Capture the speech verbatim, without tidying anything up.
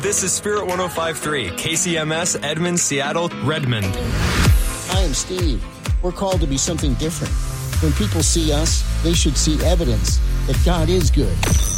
This is Spirit one oh five point three, K C M S, Edmond, Seattle, Redmond. Hi, I'm Steve. We're called to be something different. When people see us, they should see evidence that God is good.